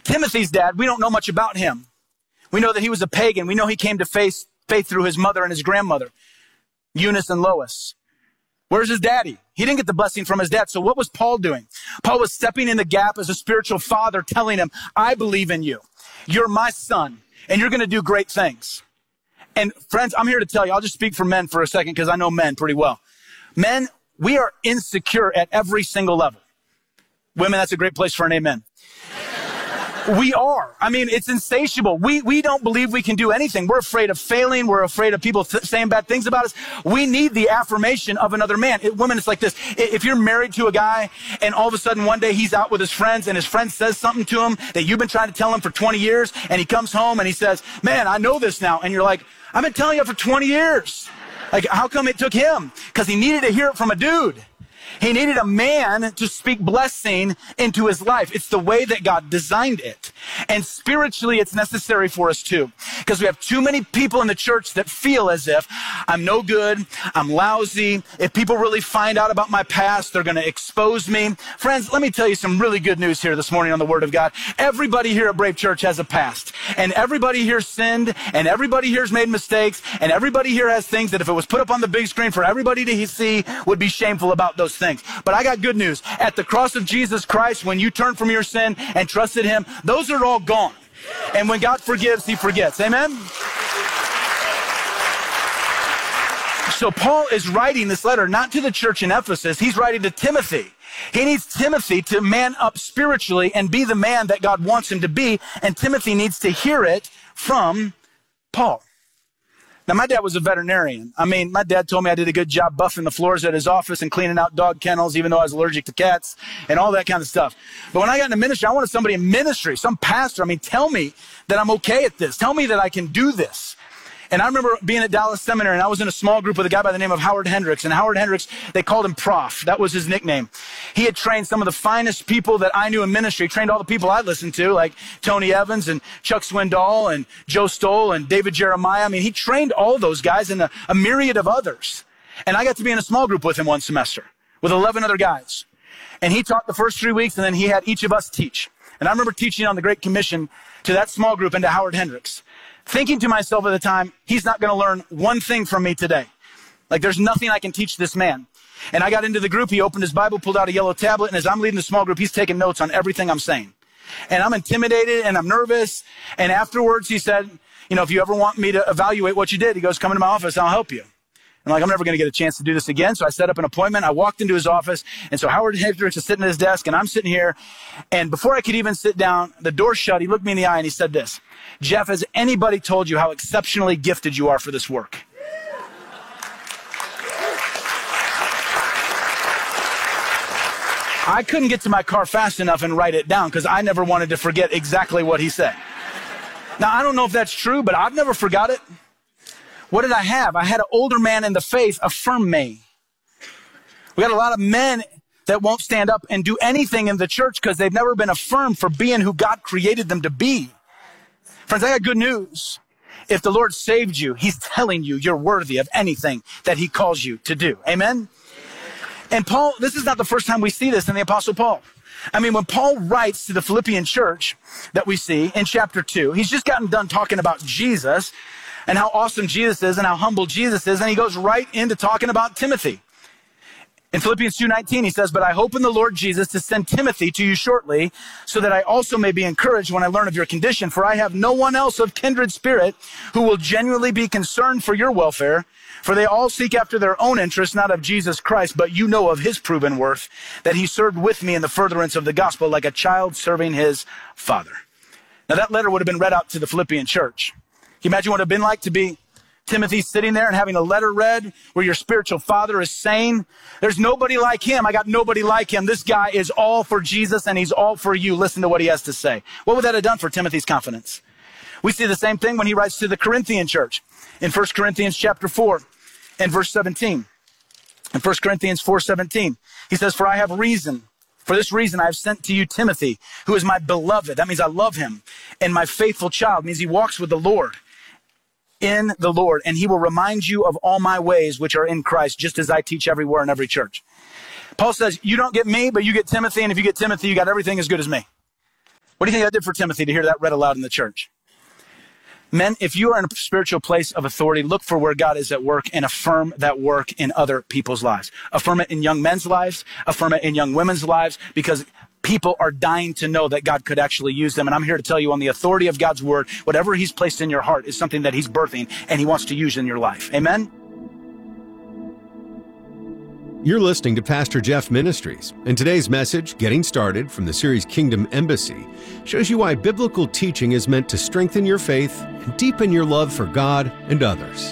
Timothy's dad, we don't know much about him. We know that he was a pagan. We know he came to faith through his mother and his grandmother, Eunice and Lois. Where's his daddy? He didn't get the blessing from his dad. So what was Paul doing? Paul was stepping in the gap as a spiritual father, telling him, I believe in you. You're my son, and you're going to do great things. And friends, I'm here to tell you, I'll just speak for men for a second because I know men pretty well. Men, we are insecure at every single level. Women, that's a great place for an amen. We are. I mean, it's insatiable. We don't believe we can do anything. We're afraid of failing. We're afraid of people saying bad things about us. We need the affirmation of another man. Women, it's like this. If you're married to a guy and all of a sudden one day he's out with his friends and his friend says something to him that you've been trying to tell him for 20 years and he comes home and he says, man, I know this now. And you're like, I've been telling you for 20 years. Like, how come it took him? Because he needed to hear it from a dude. He needed a man to speak blessing into his life. It's the way that God designed it. And spiritually, it's necessary for us too. Because we have too many people in the church that feel as if I'm no good, I'm lousy. If people really find out about my past, they're going to expose me. Friends, let me tell you some really good news here this morning on the Word of God. Everybody here at Brave Church has a past. And everybody here sinned, and everybody here's made mistakes, and everybody here has things that if it was put up on the big screen for everybody to see would be shameful about those things. But I got good news. At the cross of Jesus Christ, when you turned from your sin and trusted him, those are all gone. And when God forgives, he forgets. Amen? So Paul is writing this letter not to the church in Ephesus. He's writing to Timothy. He needs Timothy to man up spiritually and be the man that God wants him to be. And Timothy needs to hear it from Paul. Now, my dad was a veterinarian. I mean, my dad told me I did a good job buffing the floors at his office and cleaning out dog kennels, even though I was allergic to cats and all that kind of stuff. But when I got into ministry, I wanted somebody in ministry, some pastor. I mean, tell me that I'm okay at this. Tell me that I can do this. And I remember being at Dallas Seminary, and I was in a small group with a guy by the name of Howard Hendricks. And Howard Hendricks, they called him Prof. That was his nickname. He had trained some of the finest people that I knew in ministry. He trained all the people I listened to, like Tony Evans and Chuck Swindoll and Joe Stoll and David Jeremiah. I mean, he trained all those guys and a myriad of others. And I got to be in a small group with him one semester with 11 other guys. And he taught the first 3 weeks, and then he had each of us teach. And I remember teaching on the Great Commission to that small group and to Howard Hendricks, thinking to myself at the time, he's not going to learn one thing from me today. Like, there's nothing I can teach this man. And I got into the group. He opened his Bible, pulled out a yellow tablet, and as I'm leading the small group, he's taking notes on everything I'm saying. And I'm intimidated, and I'm nervous. And afterwards, he said, you know, if you ever want me to evaluate what you did, he goes, come into my office, and I'll help you. I'm like, I'm never going to get a chance to do this again. So I set up an appointment. I walked into his office. And so Howard Hendricks is sitting at his desk, and I'm sitting here. And before I could even sit down, the door shut. He looked me in the eye, and he said this: Jeff, has anybody told you how exceptionally gifted you are for this work? I couldn't get to my car fast enough and write it down because I never wanted to forget exactly what he said. Now, I don't know if that's true, but I've never forgot it. What did I have? I had an older man in the faith affirm me. We got a lot of men that won't stand up and do anything in the church because they've never been affirmed for being who God created them to be. Friends, I got good news. If the Lord saved you, he's telling you you're worthy of anything that he calls you to do. Amen? And Paul, this is not the first time we see this in the Apostle Paul. I mean, when Paul writes to the Philippian church that we see in chapter 2, he's just gotten done talking about Jesus and how awesome Jesus is and how humble Jesus is. And he goes right into talking about Timothy. In Philippians 2:19, he says, but I hope in the Lord Jesus to send Timothy to you shortly, so that I also may be encouraged when I learn of your condition. For I have no one else of kindred spirit who will genuinely be concerned for your welfare. For they all seek after their own interests, not of Jesus Christ, but you know of his proven worth, that he served with me in the furtherance of the gospel like a child serving his father. Now that letter would have been read out to the Philippian church. Can you imagine what it would have been like to be Timothy sitting there and having a letter read where your spiritual father is saying, there's nobody like him. I got nobody like him. This guy is all for Jesus and he's all for you. Listen to what he has to say. What would that have done for Timothy's confidence? We see the same thing when he writes to the Corinthian church in 1 Corinthians chapter 4 and verse 17. In 1 Corinthians 4:17, he says, for I have reason. For this reason, I have sent to you Timothy, who is my beloved. That means I love him. And my faithful child means he walks with the Lord. In the Lord, and he will remind you of all my ways which are in Christ, just as I teach everywhere in every church. Paul says, you don't get me, but you get Timothy, and if you get Timothy, you got everything as good as me. What do you think I did for Timothy to hear that read aloud in the church? Men, if you are in a spiritual place of authority, look for where God is at work and affirm that work in other people's lives. Affirm it in young men's lives, affirm it in young women's lives, because people are dying to know that God could actually use them. And I'm here to tell you, on the authority of God's word, whatever he's placed in your heart is something that he's birthing and he wants to use in your life. Amen? You're listening to Pastor Jeff Ministries, and today's message, Getting Started, from the series Kingdom Embassy, shows you why biblical teaching is meant to strengthen your faith and deepen your love for God and others.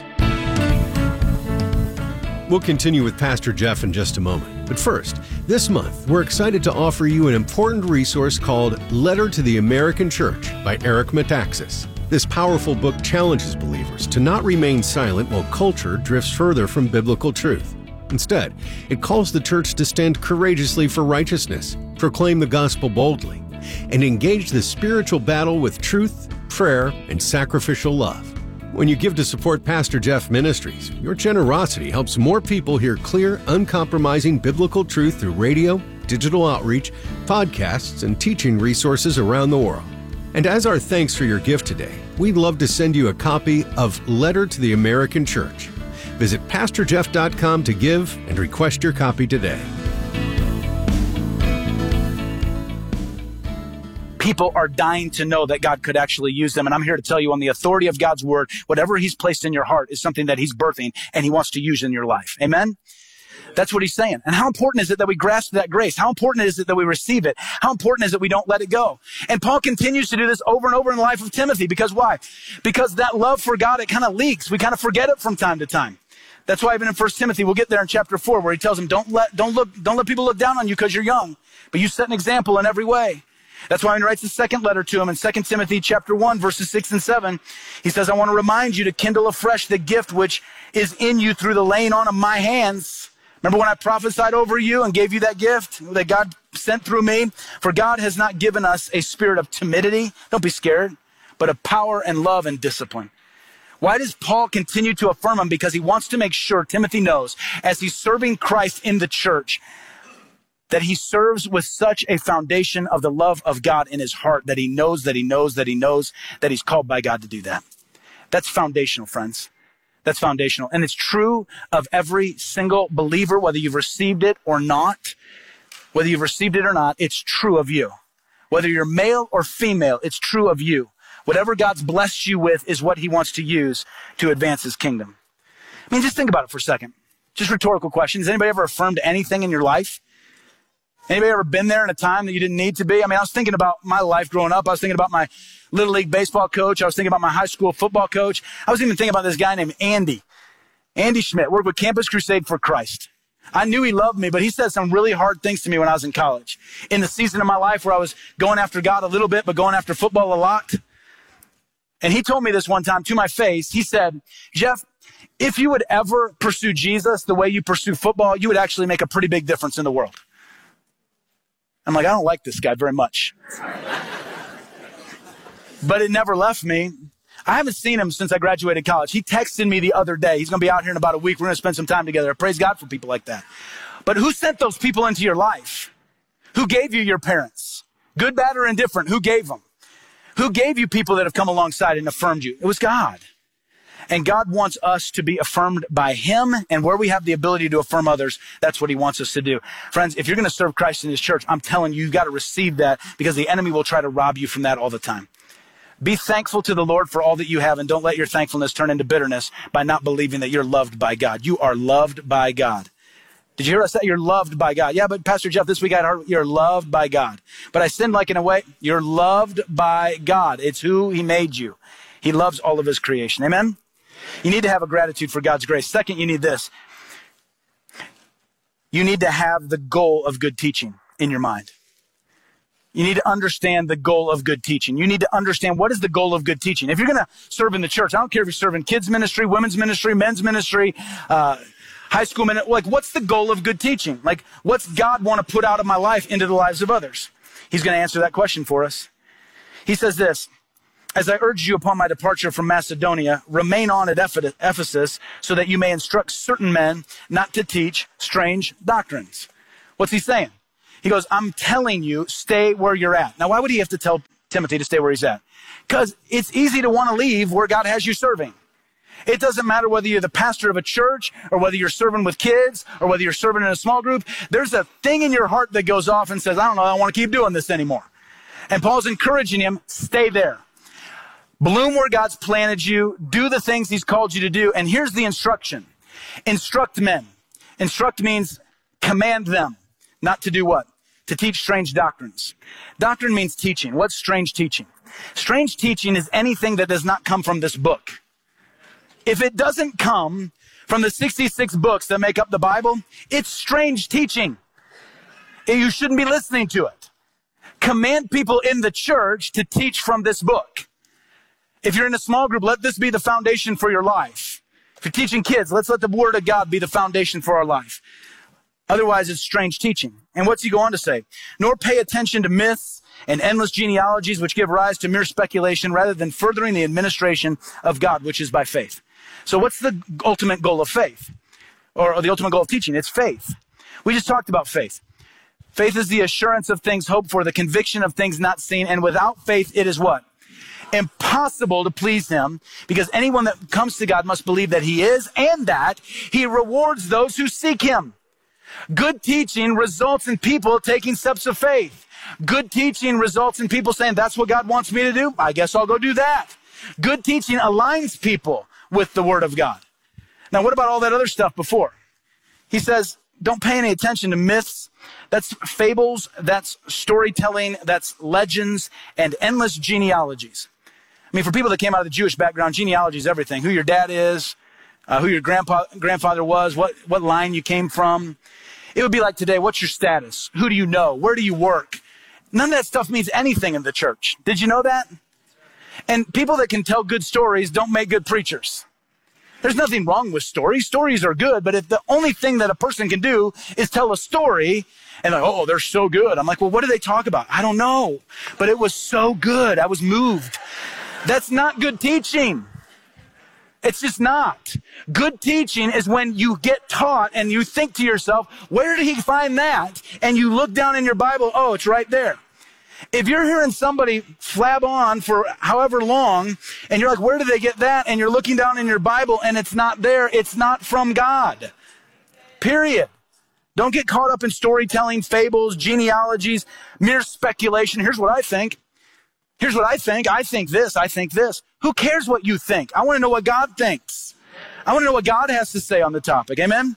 We'll continue with Pastor Jeff in just a moment. But first, this month, we're excited to offer you an important resource called Letter to the American Church by Eric Metaxas. This powerful book challenges believers to not remain silent while culture drifts further from biblical truth. Instead, it calls the church to stand courageously for righteousness, proclaim the gospel boldly, and engage the spiritual battle with truth, prayer, and sacrificial love. When you give to support Pastor Jeff Ministries, your generosity helps more people hear clear, uncompromising biblical truth through radio, digital outreach, podcasts, and teaching resources around the world. And as our thanks for your gift today, we'd love to send you a copy of Letter to the American Church. Visit PastorJeff.com to give and request your copy today. People are dying to know that God could actually use them. And I'm here to tell you, on the authority of God's word, whatever he's placed in your heart is something that he's birthing and he wants to use in your life. Amen? That's what he's saying. And how important is it that we grasp that grace? How important is it that we receive it? How important is it we don't let it go? And Paul continues to do this over and over in the life of Timothy. Because why? Because that love for God, it kind of leaks. We kind of forget it from time to time. That's why even in 1 Timothy, we'll get there in chapter 4, where he tells them, don't let people look down on you because you're young, but you set an example in every way. That's why when he writes the second letter to him in 2 Timothy chapter 1, verses 6 and 7, he says, I want to remind you to kindle afresh the gift which is in you through the laying on of my hands. Remember when I prophesied over you and gave you that gift that God sent through me? For God has not given us a spirit of timidity, don't be scared, but of power and love and discipline. Why does Paul continue to affirm him? Because he wants to make sure Timothy knows, as he's serving Christ in the church, that he serves with such a foundation of the love of God in his heart that he knows that he's called by God to do that. That's foundational, friends. That's foundational. And it's true of every single believer, whether you've received it or not. Whether you've received it or not, it's true of you. Whether you're male or female, it's true of you. Whatever God's blessed you with is what he wants to use to advance his kingdom. I mean, just think about it for a second. Just rhetorical question. Has anybody ever affirmed anything in your life? Anybody ever been there in a time that you didn't need to be? I mean, I was thinking about my life growing up. I was thinking about my Little League baseball coach. I was thinking about my high school football coach. I was even thinking about this guy named Andy. Andy Schmidt worked with Campus Crusade for Christ. I knew he loved me, but he said some really hard things to me when I was in college. In the season of my life where I was going after God a little bit, but going after football a lot. And he told me this one time to my face. He said, Jeff, if you would ever pursue Jesus the way you pursue football, you would actually make a pretty big difference in the world. I'm like, I don't like this guy very much. But it never left me. I haven't seen him since I graduated college. He texted me the other day. He's going to be out here in about a week. We're going to spend some time together. Praise God for people like that. But who sent those people into your life? Who gave you your parents? Good, bad, or indifferent? Who gave them? Who gave you people that have come alongside and affirmed you? It was God. And God wants us to be affirmed by him. And where we have the ability to affirm others, that's what he wants us to do. Friends, if you're going to serve Christ in his church, I'm telling you, you've got to receive that, because the enemy will try to rob you from that all the time. Be thankful to the Lord for all that you have, and don't let your thankfulness turn into bitterness by not believing that you're loved by God. You are loved by God. Did you hear us say you're loved by God? Yeah, but Pastor Jeff, this week I heard you're loved by God. But I sinned like in a way. You're loved by God. It's who he made you. He loves all of his creation. Amen? You need to have a gratitude for God's grace. Second, you need this. You need to have the goal of good teaching in your mind. You need to understand the goal of good teaching. You need to understand, what is the goal of good teaching. If you're going to serve in the church, I don't care if you're serving kids ministry, women's ministry, men's ministry, high school ministry, like, what's the goal of good teaching? Like, what's God want to put out of my life into the lives of others? He's going to answer that question for us. He says this, as I urged you upon my departure from Macedonia, remain on at Ephesus so that you may instruct certain men not to teach strange doctrines. What's he saying? He goes, I'm telling you, stay where you're at. Now, why would he have to tell Timothy to stay where he's at. Because it's easy to want to leave where God has you serving. It doesn't matter whether you're the pastor of a church or whether you're serving with kids or whether you're serving in a small group. There's a thing in your heart that goes off and says, I don't know, I don't want to keep doing this anymore. And Paul's encouraging him, stay there. Bloom where God's planted you. Do the things he's called you to do. And here's the instruction. Instruct men. Instruct means command them. Not to do what? To teach strange doctrines. Doctrine means teaching. What's strange teaching? Strange teaching is anything that does not come from this book. If it doesn't come from the 66 books that make up the Bible, it's strange teaching. You shouldn't be listening to it. Command people in the church to teach from this book. If you're in a small group, let this be the foundation for your life. If you're teaching kids, let's let the Word of God be the foundation for our life. Otherwise, it's strange teaching. And what's he go on to say? Nor pay attention to myths and endless genealogies which give rise to mere speculation rather than furthering the administration of God, which is by faith. So what's the ultimate goal of faith? Or the ultimate goal of teaching? It's faith. We just talked about faith. Faith is the assurance of things hoped for, the conviction of things not seen. And without faith, it is what? Impossible to please him, because anyone that comes to God must believe that he is and that he rewards those who seek him. Good teaching results in people taking steps of faith. Good teaching results in people saying, that's what God wants me to do. I guess I'll go do that. Good teaching aligns people with the Word of God. Now, what about all that other stuff before? He says, don't pay any attention to myths. That's fables, that's storytelling, that's legends, and endless genealogies. I mean, for people that came out of the Jewish background, genealogy is everything. Who your dad is, who your grandfather was, what line you came from. It would be like today, what's your status? Who do you know? Where do you work? None of that stuff means anything in the church. Did you know that? And people that can tell good stories don't make good preachers. There's nothing wrong with stories. Stories are good, but if the only thing that a person can do is tell a story, and like, oh, they're so good. I'm like, well, what do they talk about? I don't know, but it was so good. I was moved. That's not good teaching. It's just not. Good teaching is when you get taught and you think to yourself, where did he find that? And you look down in your Bible, oh, it's right there. If you're hearing somebody flab on for however long, and you're like, where did they get that? And you're looking down in your Bible and it's not there, it's not from God. Period. Don't get caught up in storytelling, fables, genealogies, mere speculation. Here's what I think. Here's what I think. I think this. I think this. Who cares what you think? I want to know what God thinks. I want to know what God has to say on the topic. Amen?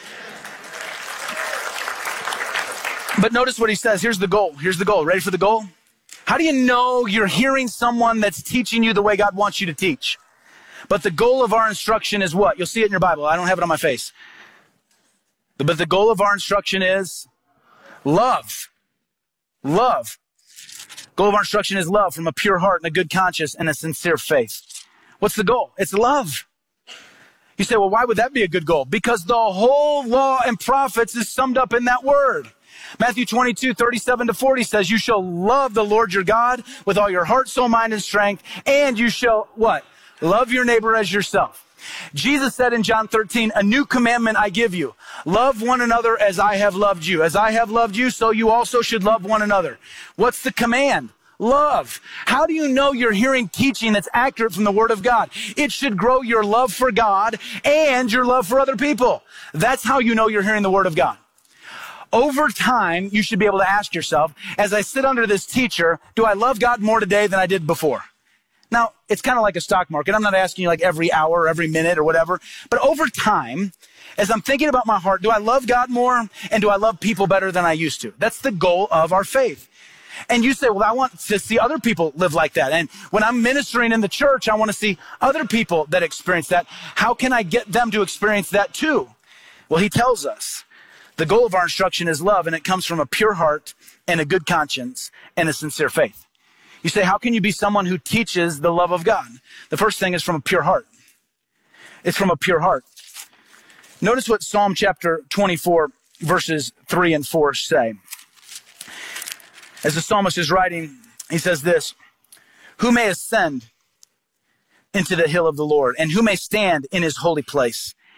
But notice what he says. Here's the goal. Here's the goal. Ready for the goal? How do you know you're hearing someone that's teaching you the way God wants you to teach? But the goal of our instruction is what? You'll see it in your Bible. I don't have it on my face. But the goal of our instruction is love. Love. Goal of our instruction is love from a pure heart and a good conscience and a sincere faith. What's the goal? It's love. You say, well, why would that be a good goal? Because the whole law and prophets is summed up in that word. Matthew 22:37-40 says, you shall love the Lord your God with all your heart, soul, mind, and strength. And you shall, what? Love your neighbor as yourself. Jesus said in John 13, a new commandment I give you. Love one another as I have loved you. As I have loved you, so you also should love one another. What's the command? Love. How do you know you're hearing teaching that's accurate from the Word of God? It should grow your love for God and your love for other people. That's how you know you're hearing the Word of God. Over time, you should be able to ask yourself, as I sit under this teacher, do I love God more today than I did before? Now, it's kind of like a stock market. I'm not asking you like every hour, or every minute or whatever. But over time, as I'm thinking about my heart, do I love God more and do I love people better than I used to? That's the goal of our faith. And you say, well, I want to see other people live like that. And when I'm ministering in the church, I want to see other people that experience that. How can I get them to experience that too? Well, he tells us the goal of our instruction is love, and it comes from a pure heart and a good conscience and a sincere faith. You say, how can you be someone who teaches the love of God? The first thing is from a pure heart. It's from a pure heart. Notice what Psalm chapter 24, verses 3 and 4 say. As the psalmist is writing, he says this, who may ascend into the hill of the Lord, and who may stand in his holy place?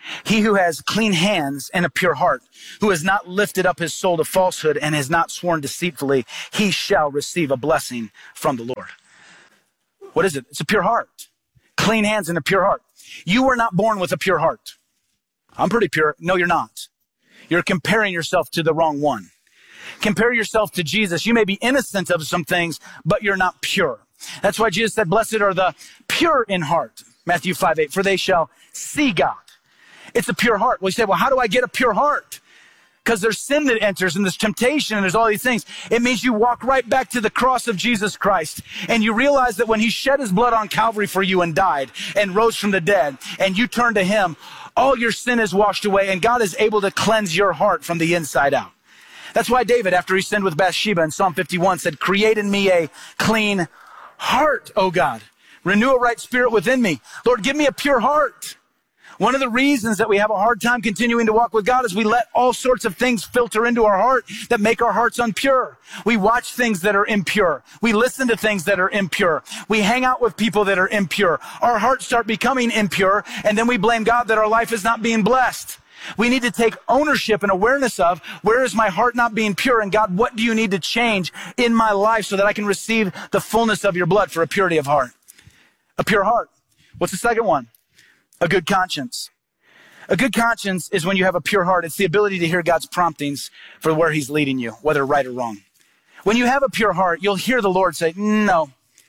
He who has clean hands and a pure heart, who has not lifted up his soul to falsehood and has not sworn deceitfully, he shall receive a blessing from the Lord. What is it? It's a pure heart. Clean hands and a pure heart. You were not born with a pure heart. I'm pretty pure. No, you're not. You're comparing yourself to the wrong one. Compare yourself to Jesus. You may be innocent of some things, but you're not pure. That's why Jesus said, blessed are the pure in heart. Matthew 5:8, for they shall see God. It's a pure heart. Well, you say, well, how do I get a pure heart? Because there's sin that enters and there's temptation and there's all these things. It means you walk right back to the cross of Jesus Christ and you realize that when he shed his blood on Calvary for you and died and rose from the dead and you turn to him, all your sin is washed away and God is able to cleanse your heart from the inside out. That's why David, after he sinned with Bathsheba in Psalm 51, said, create in me a clean heart, O God. Renew a right spirit within me. Lord, give me a pure heart. One of the reasons that we have a hard time continuing to walk with God is we let all sorts of things filter into our heart that make our hearts impure. We watch things that are impure. We listen to things that are impure. We hang out with people that are impure. Our hearts start becoming impure, and then we blame God that our life is not being blessed. We need to take ownership and awareness of, where is my heart not being pure? And God, what do you need to change in my life so that I can receive the fullness of your blood for a purity of heart? A pure heart. What's the second one? A good conscience. A good conscience is when you have a pure heart. It's the ability to hear God's promptings for where he's leading you, whether right or wrong. When you have a pure heart, you'll hear the Lord say, no,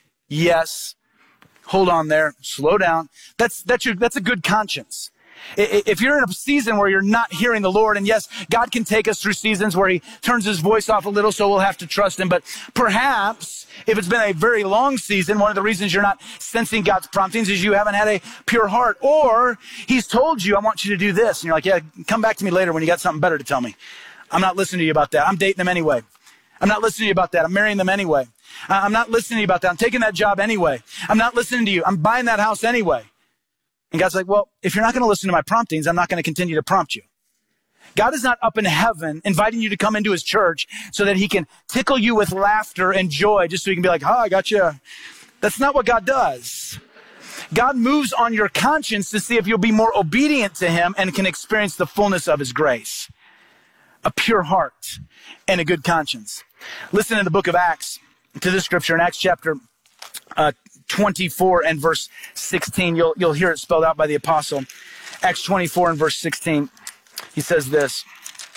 yes, hold on there, slow down. That's a good conscience. If you're in a season where you're not hearing the Lord, and yes, God can take us through seasons where he turns his voice off a little, so we'll have to trust him. But perhaps if it's been a very long season, one of the reasons you're not sensing God's promptings is you haven't had a pure heart, or he's told you, I want you to do this. And you're like, yeah, come back to me later when you got something better to tell me. I'm not listening to you about that. I'm dating them anyway. I'm not listening to you about that. I'm marrying them anyway. I'm not listening to you about that. I'm taking that job anyway. I'm not listening to you. I'm buying that house anyway. And God's like, well, if you're not going to listen to my promptings, I'm not going to continue to prompt you. God is not up in heaven inviting you to come into his church so that he can tickle you with laughter and joy just so he can be like, I got you. That's not what God does. God moves on your conscience to see if you'll be more obedient to him and can experience the fullness of his grace. A pure heart and a good conscience. Listen in the book of Acts to this scripture in Acts chapter 24 and verse 16. You'll hear it spelled out by the apostle. Acts 24 and verse 16. He says this.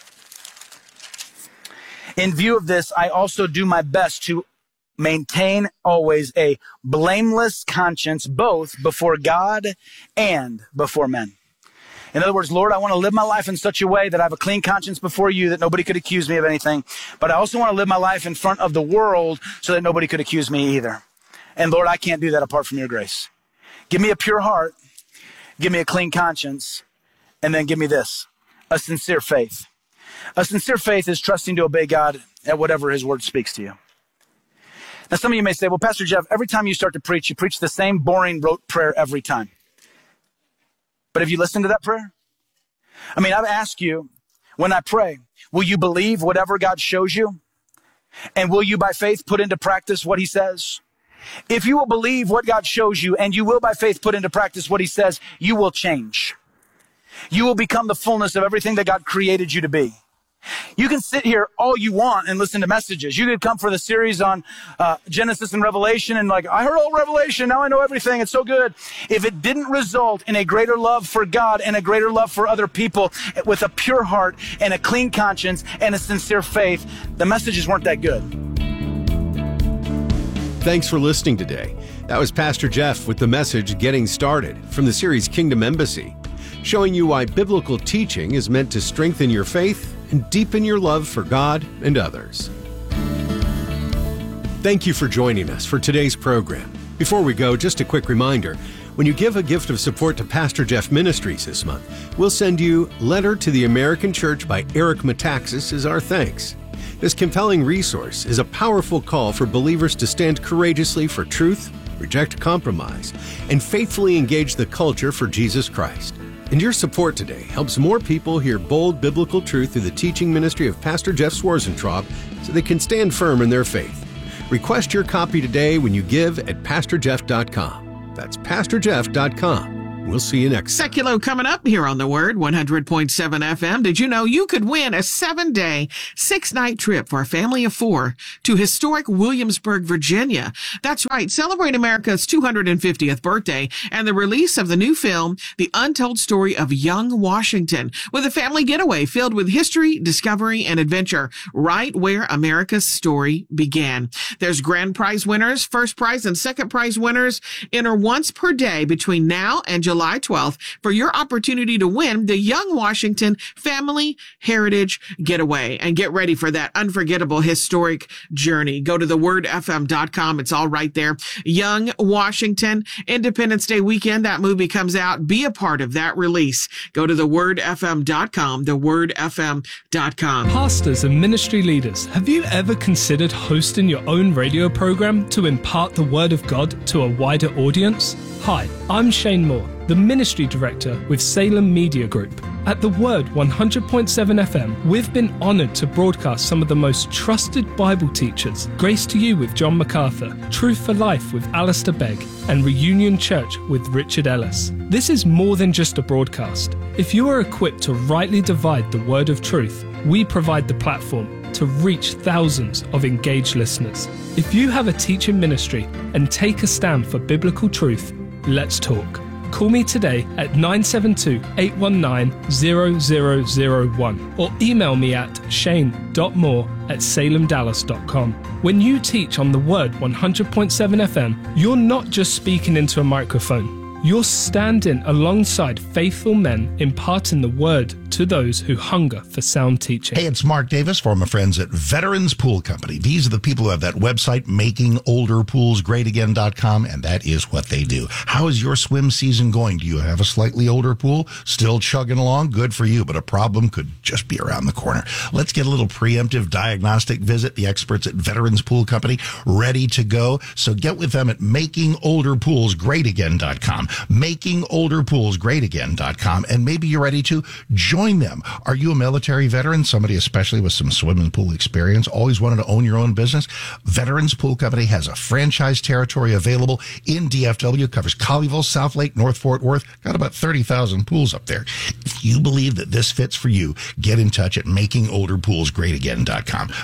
In view of this, I also do my best to maintain always a blameless conscience, both before God and before men. In other words, Lord, I want to live my life in such a way that I have a clean conscience before you, that nobody could accuse me of anything. But I also want to live my life in front of the world so that nobody could accuse me either. And Lord, I can't do that apart from your grace. Give me a pure heart, give me a clean conscience, and then give me this, a sincere faith. A sincere faith is trusting to obey God at whatever his word speaks to you. Now, some of you may say, well, Pastor Jeff, every time you start to preach, you preach the same boring rote prayer every time. But have you listened to that prayer? I mean, I've asked you, when I pray, will you believe whatever God shows you? And will you by faith put into practice what he says? If you will believe what God shows you and you will by faith put into practice what he says, you will change. You will become the fullness of everything that God created you to be. You can sit here all you want and listen to messages. You could come for the series on Genesis and Revelation and like, I heard all Revelation, now I know everything, it's so good. If it didn't result in a greater love for God and a greater love for other people with a pure heart and a clean conscience and a sincere faith, the messages weren't that good. Thanks for listening today. That was Pastor Jeff with the message Getting Started from the series Kingdom Embassy, showing you why biblical teaching is meant to strengthen your faith and deepen your love for God and others. Thank you for joining us for today's program. Before we go, just a quick reminder. When you give a gift of support to Pastor Jeff Ministries this month, we'll send you Letter to the American Church by Eric Metaxas as our thanks. This compelling resource is a powerful call for believers to stand courageously for truth, reject compromise, and faithfully engage the culture for Jesus Christ. And your support today helps more people hear bold biblical truth through the teaching ministry of Pastor Jeff Swarzentraub so they can stand firm in their faith. Request your copy today when you give at PastorJeff.com. That's PastorJeff.com. We'll see you next time. Seculo coming up here on The Word, 100.7 FM. Did you know you could win a 7-day, 6-night trip for a family of 4 to historic Williamsburg, Virginia? That's right. Celebrate America's 250th birthday and the release of the new film, The Untold Story of Young Washington, with a family getaway filled with history, discovery, and adventure, right where America's story began. There's grand prize winners, first prize and second prize winners. Enter once per day between now and July 12th for your opportunity to win the Young Washington Family Heritage Getaway. And get ready for that unforgettable historic journey. Go to thewordfm.com. It's all right there. Young Washington, Independence Day weekend. That movie comes out. Be a part of that release. Go to thewordfm.com, thewordfm.com. Pastors and ministry leaders, have you ever considered hosting your own radio program to impart the Word of God to a wider audience? Hi, I'm Shane Moore, the Ministry Director with Salem Media Group. At The Word 100.7 FM, we've been honored to broadcast some of the most trusted Bible teachers, Grace to You with John MacArthur, Truth for Life with Alistair Begg, and Reunion Church with Richard Ellis. This is more than just a broadcast. If you are equipped to rightly divide the word of truth, we provide the platform to reach thousands of engaged listeners. If you have a teaching ministry and take a stand for biblical truth, let's talk. Call me today at 972-819-0001 or email me at shane.moore@salemdallas.com. When you teach on The Word 100.7 FM, you're not just speaking into a microphone. You're standing alongside faithful men imparting the word to those who hunger for sound teaching. Hey, it's Mark Davis from my friends at Veterans Pool Company. These are the people who have that website, makingolderpoolsgreatagain.com, and that is what they do. How is your swim season going? Do you have a slightly older pool? Still chugging along? Good for you, but a problem could just be around the corner. Let's get a little preemptive diagnostic visit. The experts at Veterans Pool Company ready to go. So get with them at makingolderpoolsgreatagain.com. makingolderpoolsgreatagain.com, and maybe you're ready to join them. Are you a military veteran, somebody especially with some swimming pool experience, always wanted to own your own business? Veterans Pool Company has a franchise territory available in DFW, covers Colleyville, South Lake, North Fort Worth, got about 30,000 pools up there. If you believe that this fits for you, get in touch at makingolderpoolsgreatagain.com.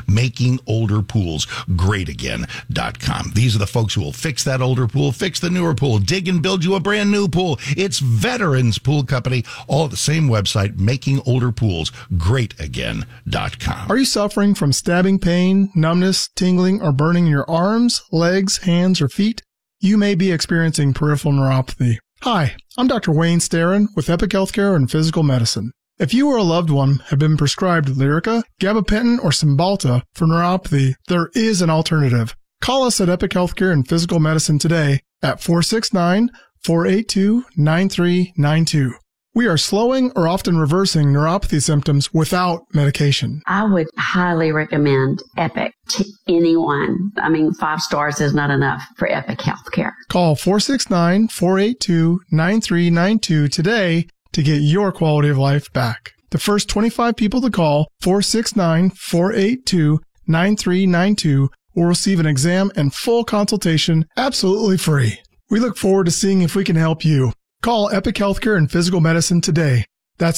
makingolderpoolsgreatagain.com. These are the folks who will fix that older pool, fix the newer pool, dig and build you a brand new pool. It's Veterans Pool Company, all at the same website, makingolderpoolsgreatagain.com. Are you suffering from stabbing pain, numbness, tingling, or burning in your arms, legs, hands, or feet? You may be experiencing peripheral neuropathy. Hi, I'm Dr. Wayne Starrin with Epic Healthcare and Physical Medicine. If you or a loved one have been prescribed Lyrica, gabapentin, or Cymbalta for neuropathy, there is an alternative. Call us at Epic Healthcare and Physical Medicine today at 469-482-9392. We are slowing or often reversing neuropathy symptoms without medication. I would highly recommend Epic to anyone. 5 stars is not enough for Epic Healthcare. Call 469-482-9392 today to get your quality of life back. The first 25 people to call 469-482-9392 will receive an exam and full consultation absolutely free. We look forward to seeing if we can help you. Call Epic Healthcare and Physical Medicine today. That's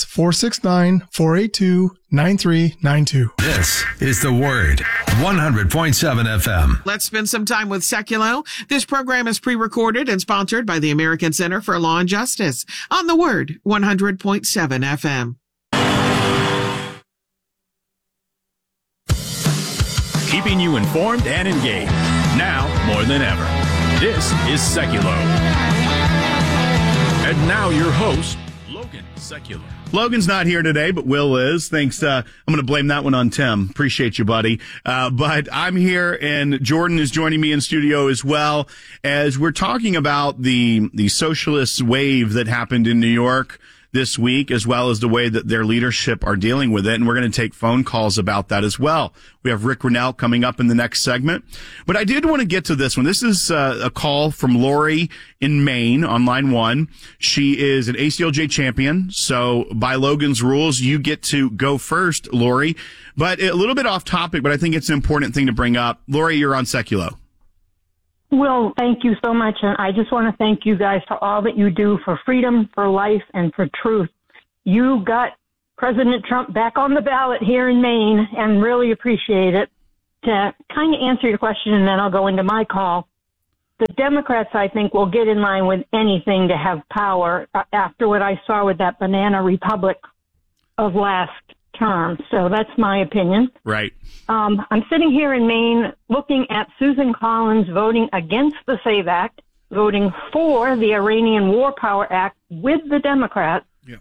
469-482-9392. This is The Word, 100.7 FM. Let's spend some time with Seculo. This program is pre-recorded and sponsored by the American Center for Law and Justice on The Word, 100.7 FM. Keeping you informed and engaged, now more than ever. This is Seculo. And now your host, Logan Secular. Logan's not here today, but Will is. Thanks. I'm going to blame that one on Tim. Appreciate you, buddy. But I'm here, and Jordan is joining me in studio as well, as we're talking about the socialist wave that happened in New York this week, as well as the way that their leadership are dealing with it. And we're going to take phone calls about that as well. We have Rick Rennell coming up in the next segment. But I did want to get to this one. This is a call from Lori in Maine on line 1. She is an ACLJ champion. So by Logan's rules, you get to go first, Lori. But a little bit off topic, but I think it's an important thing to bring up. Lori, you're on Seculo. Will, thank you so much. And I just want to thank you guys for all that you do for freedom, for life, and for truth. You got President Trump back on the ballot here in Maine and really appreciate it. To kind of answer your question, and then I'll go into my call. The Democrats, I think, will get in line with anything to have power after what I saw with that banana republic of last term. So that's my opinion. Right. I'm sitting here in Maine looking at Susan Collins voting against the SAVE Act, voting for the Iranian War Power Act with the Democrats. Yeah.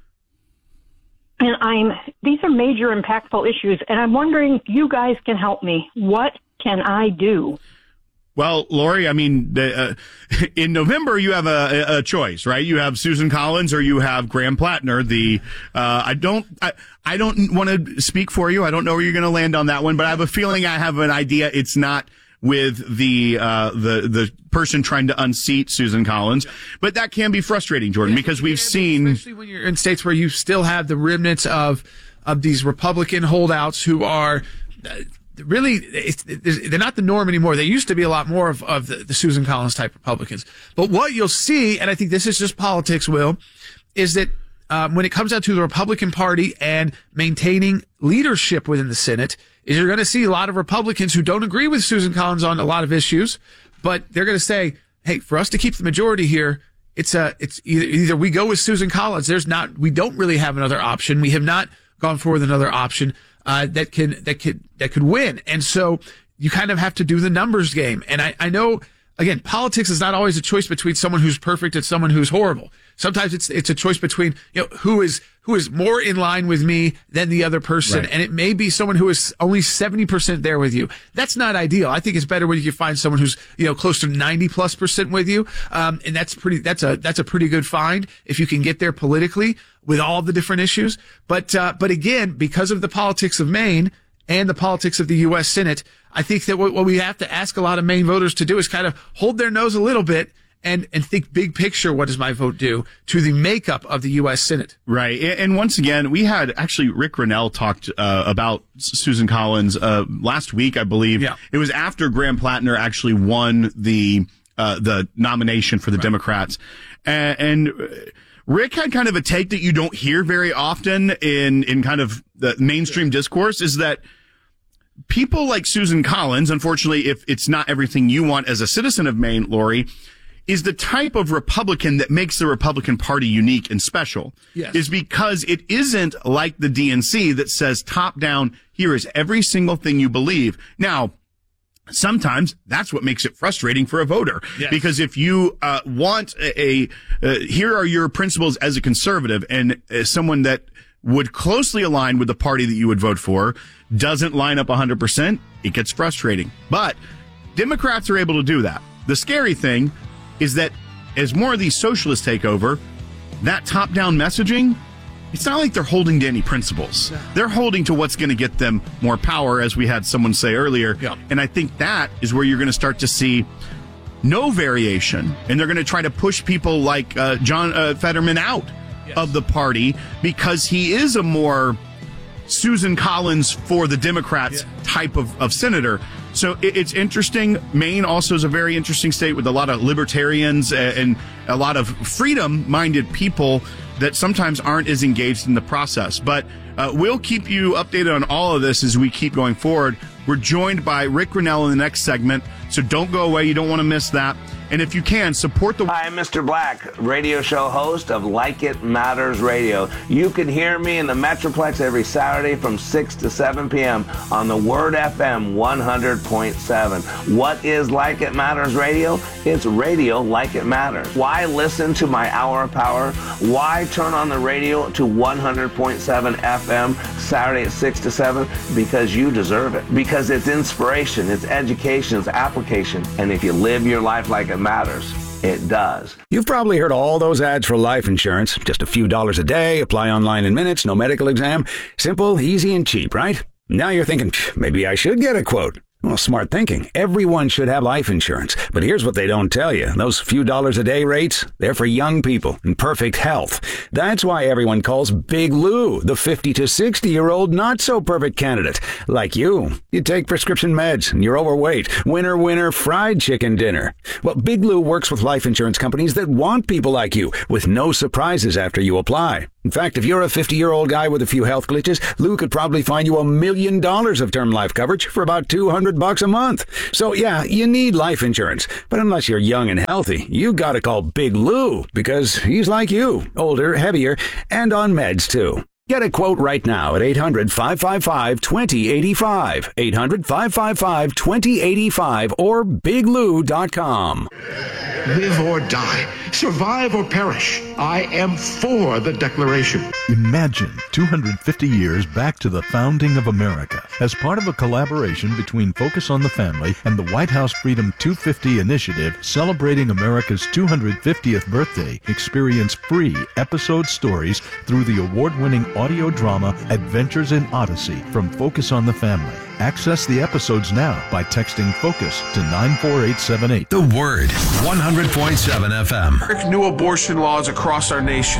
And these are major impactful issues, and I'm wondering if you guys can help me. What can I do? Well, Lori, I mean, in November, you have a choice, right? You have Susan Collins or you have Graham Plattner. I don't want to speak for you. I don't know where you're going to land on that one, but I have a feeling I have an idea. It's not with the person trying to unseat Susan Collins, but that can be frustrating, Jordan, because we've seen, especially when you're in states where you still have the remnants of these Republican holdouts who are, really, they're not the norm anymore. They used to be a lot more of the Susan Collins type Republicans. But what you'll see, and I think this is just politics, Will, is that when it comes down to the Republican Party and maintaining leadership within the Senate, is you're going to see a lot of Republicans who don't agree with Susan Collins on a lot of issues, but they're going to say, hey, for us to keep the majority here, it's either we go with Susan Collins. We don't really have another option. We have not gone forward with another option. That could win. And so you kind of have to do the numbers game. And I know, again, politics is not always a choice between someone who's perfect and someone who's horrible. Sometimes it's a choice between, who is more in line with me than the other person. Right. And it may be someone who is only 70% there with you. That's not ideal. I think it's better when you find someone who's, close to 90+% with you. And that's a pretty good find if you can get there politically with all the different issues. But again, because of the politics of Maine and the politics of the U.S. Senate, I think that what we have to ask a lot of Maine voters to do is kind of hold their nose a little bit and think big picture. What does my vote do to the makeup of the U.S. Senate? Right. And once again, we had actually Rick Grinnell talked about Susan Collins last week, I believe. Yeah. It was after Graham Plattner actually won the nomination for the Democrats. And Rick had kind of a take that you don't hear very often in kind of the mainstream discourse, is that people like Susan Collins, unfortunately, if it's not everything you want as a citizen of Maine, Lori, is the type of Republican that makes the Republican Party unique and special. Yes. Is because it isn't like the DNC that says top down, here is every single thing you believe. Now, sometimes that's what makes it frustrating for a voter. Yes. Because if you want here are your principles as a conservative, and someone that would closely align with the party that you would vote for doesn't line up 100%, it gets frustrating. But Democrats are able to do that. The scary thing is that as more of these socialists take over, that top-down messaging, it's not like they're holding to any principles. Yeah. They're holding to what's going to get them more power, as we had someone say earlier. Yeah. And I think that is where you're going to start to see no variation. And they're going to try to push people like John Fetterman out of the party because he is a more Susan Collins for the Democrats type of senator. So it's interesting. Maine also is a very interesting state with a lot of libertarians and a lot of freedom-minded people that sometimes aren't as engaged in the process. But we'll keep you updated on all of this as we keep going forward. We're joined by Rick Grinnell in the next segment, so don't go away. You don't want to miss that. And if you can, support the... Hi, I'm Mr. Black, radio show host of Like It Matters Radio. You can hear me in the Metroplex every Saturday from 6 to 7 p.m. on the Word FM 100.7. What is Like It Matters Radio? It's radio like it matters. Why listen to my Hour of Power? Why turn on the radio to 100.7 FM Saturday at 6 to 7? Because you deserve it. Because it's inspiration, it's education, it's application. And if you live your life like it matters, it does. You've probably heard all those ads for life insurance. Just a few dollars a day, apply online in minutes, no medical exam. Simple, easy, and cheap, right? Now you're thinking, maybe I should get a quote. Well, smart thinking. Everyone should have life insurance. But here's what they don't tell you. Those few dollars a day rates, they're for young people in perfect health. That's why everyone calls Big Lou the 50 to 60-year-old not-so-perfect candidate. Like you. You take prescription meds and you're overweight. Winner, winner, fried chicken dinner. Well, Big Lou works with life insurance companies that want people like you with no surprises after you apply. In fact, if you're a 50-year-old guy with a few health glitches, Lou could probably find you $1 million of term life coverage for about $200 a month. So yeah, you need life insurance. But unless you're young and healthy, you gotta call Big Lou because he's like you, older, heavier, and on meds too. Get a quote right now at 800-555-2085, 800-555-2085, or biglou.com. Live or die, survive or perish, I am for the Declaration. Imagine 250 years back to the founding of America. As part of a collaboration between Focus on the Family and the White House Freedom 250 initiative celebrating America's 250th birthday, experience free episode stories through the award-winning audio drama Adventures in Odyssey from Focus on the Family. Access the episodes now by texting FOCUS to 94878. The Word, 100.7 FM. New abortion laws across our nation.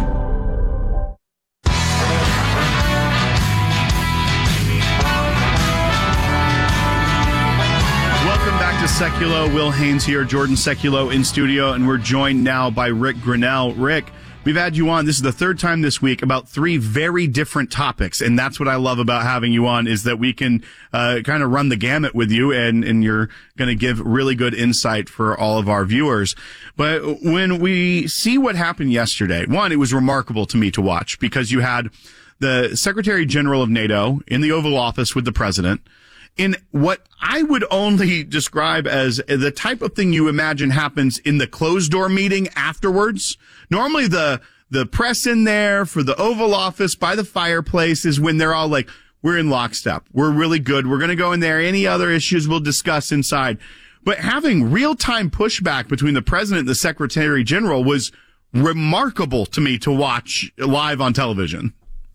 Welcome back to Seculo. Will Haynes here, Jordan Seculo in studio, and we're joined now by Rick Grinnell. Rick, we've had you on. This is the third time this week about three very different topics, and that's what I love about having you on is that we can kind of run the gamut with you, and you're going to give really good insight for all of our viewers. But when we see what happened yesterday, one, it was remarkable to me to watch because you had the Secretary General of NATO in the Oval Office with the president in what I would only describe as the type of thing you imagine happens in the closed door meeting afterwards. Normally the press in there for the Oval Office by the fireplace is when they're all like, we're in lockstep. We're really good. We're going to go in there. Any other issues we'll discuss inside. But having real-time pushback between the president and the Secretary General was remarkable to me to watch live on television.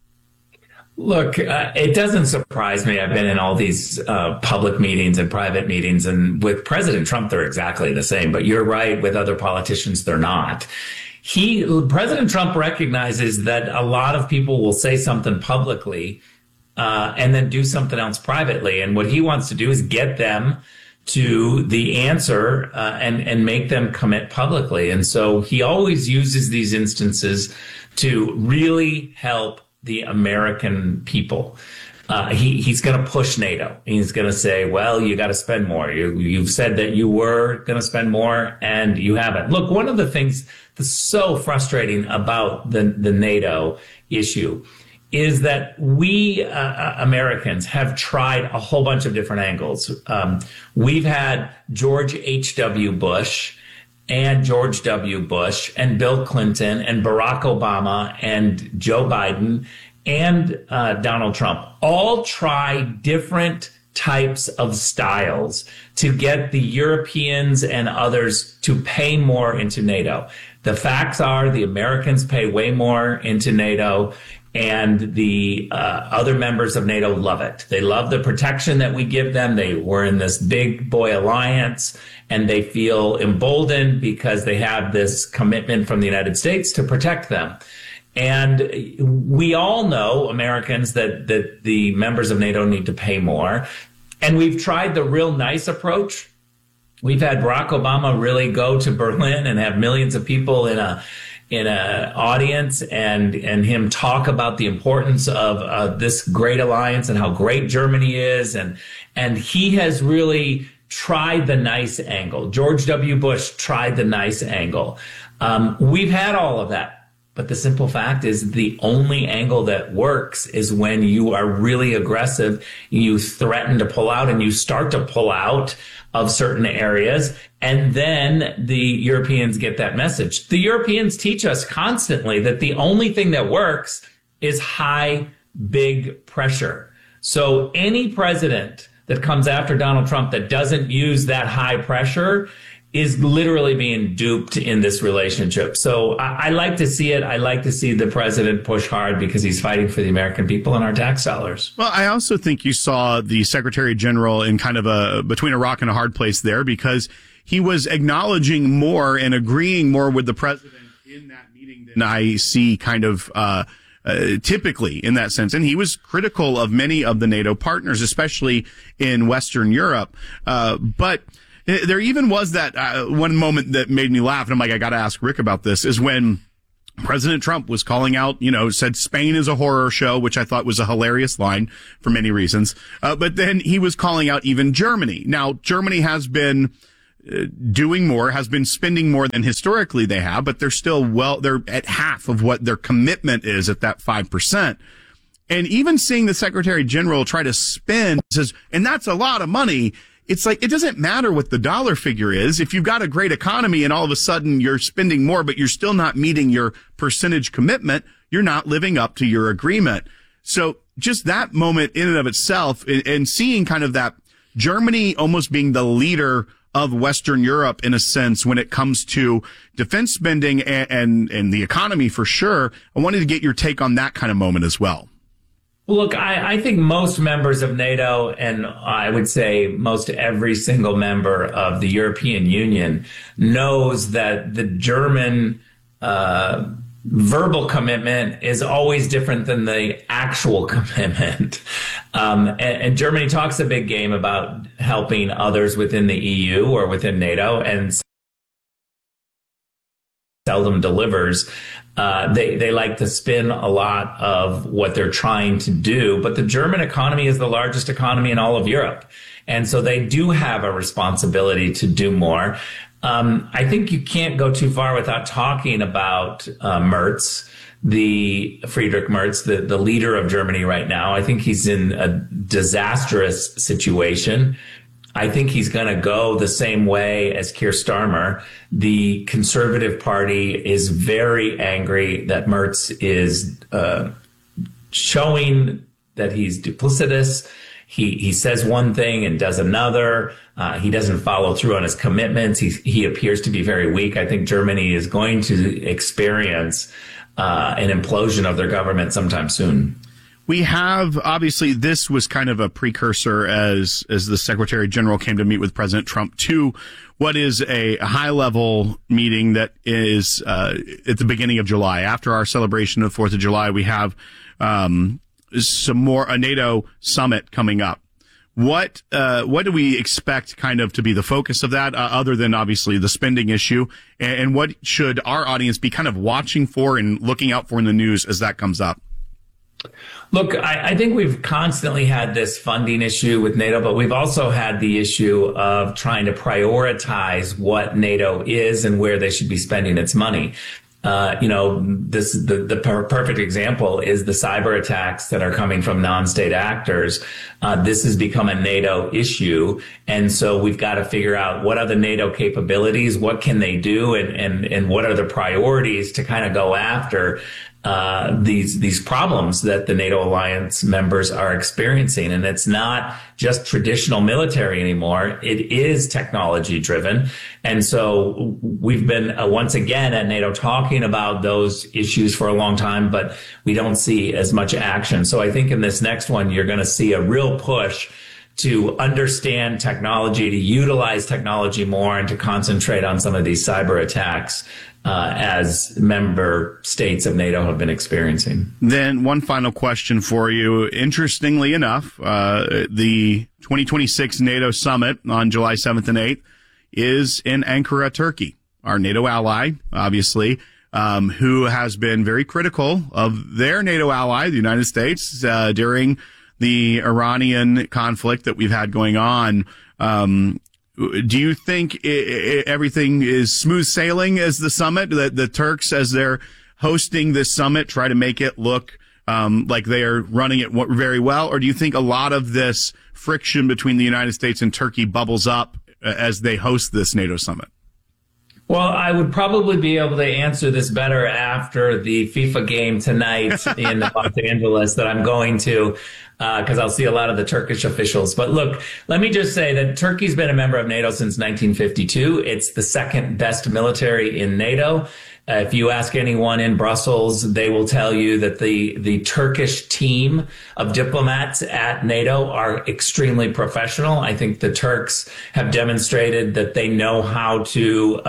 Look, it doesn't surprise me. I've been in all these public meetings and private meetings, and with President Trump, they're exactly the same. But you're right, with other politicians, they're not. President Trump recognizes that a lot of people will say something publicly and then do something else privately. And what he wants to do is get them to the answer and make them commit publicly. And so he always uses these instances to really help the American people. He's going to push NATO. He's going to say, well, you got to spend more. You've said that you were going to spend more and you haven't. Look, one of the things that's so frustrating about the NATO issue is that we Americans have tried a whole bunch of different angles. We've had George H.W. Bush and George W. Bush and Bill Clinton and Barack Obama and Joe Biden and Donald Trump all try different types of styles to get the Europeans and others to pay more into NATO. The facts are the Americans pay way more into NATO, and the other members of NATO love it. They love the protection that we give them. We're in this big boy alliance, and they feel emboldened because they have this commitment from the United States to protect them. And we all know, Americans, that the members of NATO need to pay more. And we've tried the real nice approach. We've had Barack Obama really go to Berlin and have millions of people in a audience and him talk about the importance of this great alliance and how great Germany is. And he has really tried the nice angle. George W. Bush tried the nice angle. We've had all of that. But the simple fact is the only angle that works is when you are really aggressive, you threaten to pull out, and you start to pull out of certain areas, and then the Europeans get that message. The Europeans teach us constantly that the only thing that works is high, big pressure. So any president that comes after Donald Trump that doesn't use that high pressure is literally being duped in this relationship. So I like to see it. I like to see the president push hard because he's fighting for the American people and our tax dollars. Well, I also think you saw the Secretary General in kind of between a rock and a hard place there, because he was acknowledging more and agreeing more with the president in that meeting than I see kind of typically in that sense. And he was critical of many of the NATO partners, especially in Western Europe. But there even was that one moment that made me laugh, and I'm like, I got to ask Rick about this, is when President Trump was calling out, said Spain is a horror show, which I thought was a hilarious line for many reasons. But then he was calling out even Germany. Now, Germany has been doing more, has been spending more than historically they have, but they're still they're at half of what their commitment is at that 5%. And even seeing the Secretary General try to spend, says, and that's a lot of money. It's like, it doesn't matter what the dollar figure is. If you've got a great economy and all of a sudden you're spending more, but you're still not meeting your percentage commitment, you're not living up to your agreement. So just that moment in and of itself, and seeing kind of that Germany almost being the leader of Western Europe in a sense when it comes to defense spending and the economy for sure. I wanted to get your take on that kind of moment as well. Look, I think most members of NATO, and I would say most every single member of the European Union, knows that the German verbal commitment is always different than the actual commitment. And Germany talks a big game about helping others within the EU or within NATO, and seldom delivers. They like to spin a lot of what they're trying to do, but the German economy is the largest economy in all of Europe. And so they do have a responsibility to do more. I think you can't go too far without talking about Merz, Friedrich Merz, the leader of Germany right now. I think he's in a disastrous situation. I think he's going to go the same way as Keir Starmer. The Conservative Party is very angry that Merz is showing that he's duplicitous. He says one thing and does another. He doesn't follow through on his commitments. He appears to be very weak. I think Germany is going to experience an implosion of their government sometime soon. We have, obviously, this was kind of a precursor as the Secretary General came to meet with President Trump to what is a high-level meeting that is at the beginning of July. After our celebration of 4th of July, we have a NATO summit coming up. What do we expect kind of to be the focus of that, other than obviously the spending issue? And what should our audience be kind of watching for and looking out for in the news as that comes up? Look, I think we've constantly had this funding issue with NATO, but we've also had the issue of trying to prioritize what NATO is and where they should be spending its money. The perfect example is the cyber attacks that are coming from non-state actors. This has become a NATO issue. And so we've got to figure out what are the NATO capabilities, what can they do, and what are the priorities to kind of go after these problems that the NATO alliance members are experiencing. And it's not just traditional military anymore. It is technology driven. And so we've been once again at NATO talking about those issues for a long time, but we don't see as much action. So I think in this next one, you're going to see a real push to understand technology, to utilize technology more, and to concentrate on some of these cyber attacks as member states of NATO have been experiencing. Then one final question for you. Interestingly enough, the 2026 NATO summit on July 7th and 8th is in Ankara, Turkey, our NATO ally, obviously, who has been very critical of their NATO ally, the United States, during the Iranian conflict that we've had going on. Do you think everything is smooth sailing as the summit, that the Turks, as they're hosting this summit, try to make it look like they are running it very well? Or do you think a lot of this friction between the United States and Turkey bubbles up as they host this NATO summit? Well, I would probably be able to answer this better after the FIFA game tonight in Los Angeles that I'm going to, because I'll see a lot of the Turkish officials. But look, let me just say that Turkey's been a member of NATO since 1952. It's the second best military in NATO. If you ask anyone in Brussels, they will tell you that the Turkish team of diplomats at NATO are extremely professional. I think the Turks have demonstrated that they know how to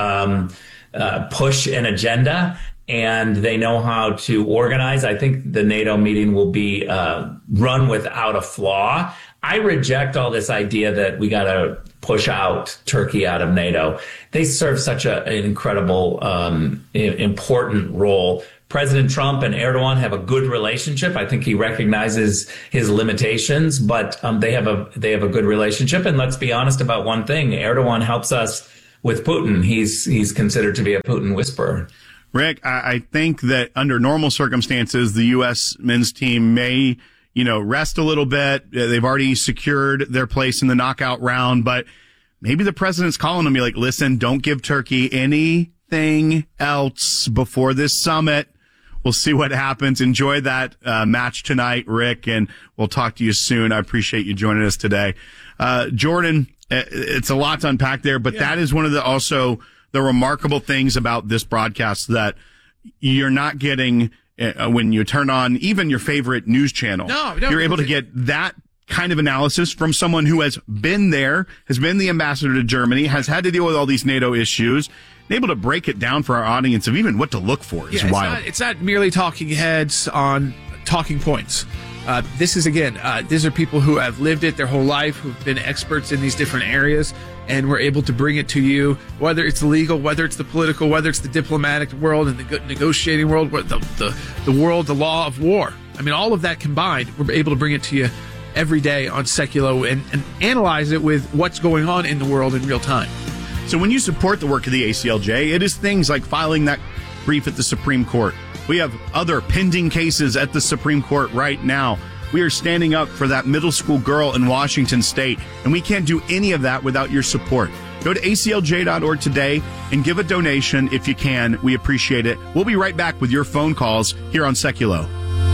push an agenda, and they know how to organize. I think the NATO meeting will be run without a flaw. I reject all this idea that we got to push out Turkey out of NATO. They serve such an incredible, important role. President Trump and Erdogan have a good relationship. I think he recognizes his limitations, but they have a good relationship. And let's be honest about one thing: Erdogan helps us with Putin. He's considered to be a Putin whisperer. Rick, I think that under normal circumstances, the U.S. men's team may, rest a little bit. They've already secured their place in the knockout round, but maybe the president's calling them, like, listen, don't give Turkey anything else before this summit. We'll see what happens. Enjoy that match tonight, Rick, and we'll talk to you soon. I appreciate you joining us today. Jordan, it's a lot to unpack there, but that is one of the remarkable things about this broadcast that you're not getting when you turn on even your favorite news channel. No, you're able to get that kind of analysis from someone who has been there, has been the ambassador to Germany, has had to deal with all these NATO issues, and able to break it down for our audience of even what to look for is wild. It's not merely talking heads on talking points. These are people who have lived it their whole life, who've been experts in these different areas, and we're able to bring it to you, whether it's legal, whether it's the political, whether it's the diplomatic world and the negotiating world, the world, the law of war. I mean, all of that combined, we're able to bring it to you every day on Seculo and analyze it with what's going on in the world in real time. So when you support the work of the ACLJ, it is things like filing that brief at the Supreme Court. We have other pending cases at the Supreme Court right now. We are standing up for that middle school girl in Washington State, and we can't do any of that without your support. Go to aclj.org today and give a donation if you can. We appreciate it. We'll be right back with your phone calls here on Seculo.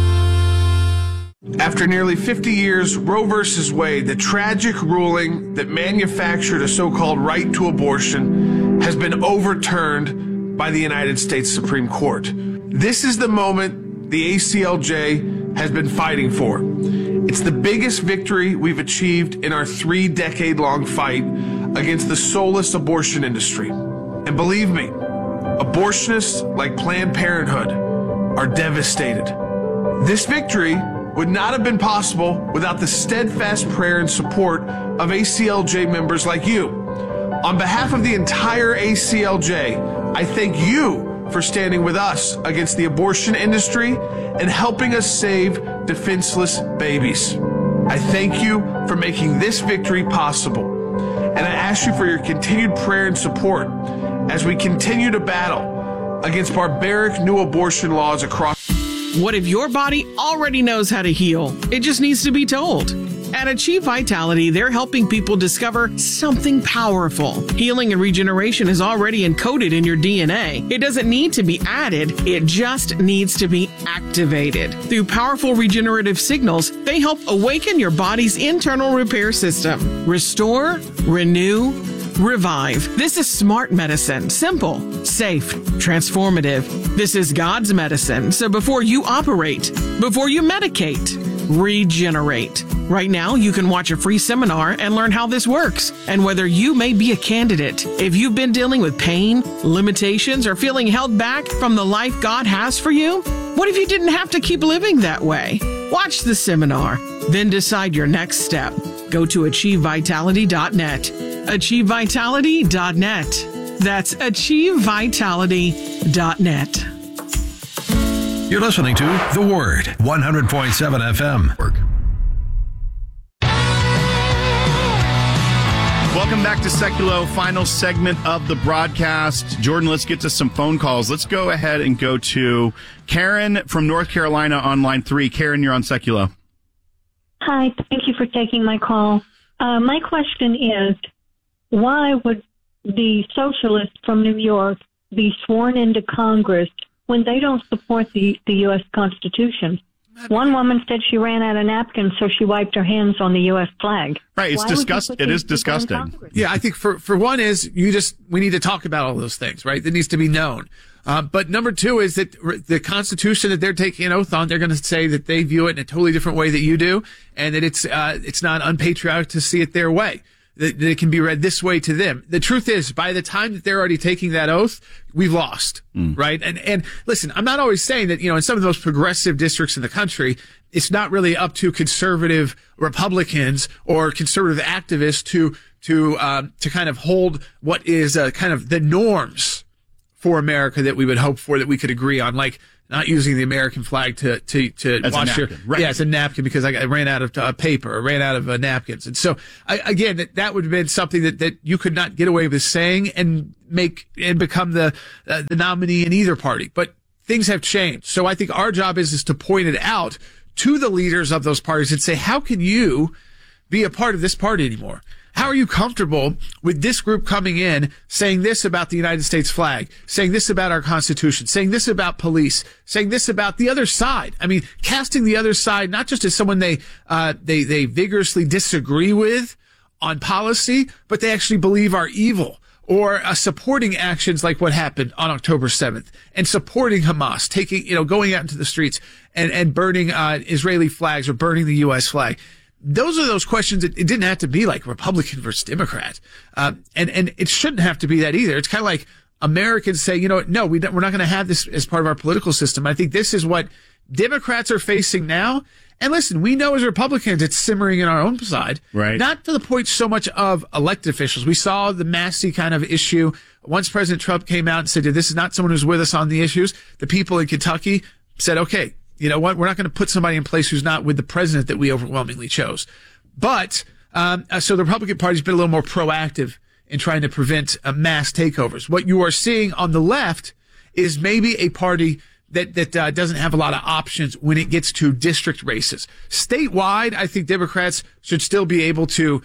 After nearly 50 years, Roe v. Wade, the tragic ruling that manufactured a so-called right to abortion, has been overturned by the United States Supreme Court. This is the moment the ACLJ has been fighting for. It's the biggest victory we've achieved in our 3-decade-long fight against the soulless abortion industry. And believe me, abortionists like Planned Parenthood are devastated. This victory would not have been possible without the steadfast prayer and support of ACLJ members like you. On behalf of the entire ACLJ, I thank you for standing with us against the abortion industry and helping us save defenseless babies. I thank you for making this victory possible, and I ask you for your continued prayer and support as we continue to battle against barbaric new abortion laws across. What if your body already knows how to heal? It just needs to be told. At Achieve Vitality, they're helping people discover something powerful. Healing and regeneration is already encoded in your DNA. It doesn't need to be added, it just needs to be activated. Through powerful regenerative signals, they help awaken your body's internal repair system. Restore, renew, revive. This is smart medicine. Simple, safe, transformative. This is God's medicine. So before you operate, before you medicate, regenerate. Right now, you can watch a free seminar and learn how this works and whether you may be a candidate. If you've been dealing with pain, limitations, or feeling held back from the life God has for you, what if you didn't have to keep living that way? Watch the seminar, then decide your next step. Go to achievevitality.net. achievevitality.net. That's achievevitality.net. You're listening to The Word, 100.7 FM. Welcome back to Seculo, final segment of the broadcast. Jordan, let's get to some phone calls. Let's go ahead and go to Karen from North Carolina on line 3. Karen, you're on Seculo. Hi, thank you for taking my call. My question is, why would the socialists from New York be sworn into Congress when they don't support the U.S. Constitution? One woman said she ran out of napkins, so she wiped her hands on the U.S. flag. Right, it's disgusting. It is disgusting. Yeah, I think for one is we need to talk about all those things, right? That needs to be known. But number two is that the Constitution that they're taking an oath on, they're going to say that they view it in a totally different way that you do, and that it's not unpatriotic to see it their way. That it can be read this way to them. The truth is, by the time that they're already taking that oath, we've lost, right? And listen, I'm not always saying that, in some of the most progressive districts in the country, it's not really up to conservative Republicans or conservative activists to kind of hold what is kind of the norms for America that we would hope for, that we could agree on, like not using the American flag to as wash your, right. Yeah, it's a napkin because I ran out of paper or ran out of napkins. And so again, that would have been something that you could not get away with saying and become the nominee in either party. But things have changed. So I think our job is to point it out to the leaders of those parties and say, how can you be a part of this party anymore? How are you comfortable with this group coming in saying this about the United States flag, saying this about our Constitution, saying this about police, saying this about the other side? I mean, casting the other side not just as someone they vigorously disagree with on policy, but they actually believe are evil, or supporting actions like what happened on October 7th and supporting Hamas, going out into the streets and burning Israeli flags or burning the U.S. flag. Those are those questions that it didn't have to be like Republican versus Democrat. And it shouldn't have to be that either. It's kind of like Americans say, no, we're not going to have this as part of our political system. I think this is what Democrats are facing now. And listen, we know as Republicans, it's simmering in our own side. Right. Not to the point so much of elected officials. We saw the Massey kind of issue. Once President Trump came out and said, this is not someone who's with us on the issues, the people in Kentucky said, okay, you know what? We're not going to put somebody in place who's not with the president that we overwhelmingly chose. But, so the Republican Party's been a little more proactive in trying to prevent mass takeovers. What you are seeing on the left is maybe a party that doesn't have a lot of options when it gets to district races. Statewide, I think Democrats should still be able to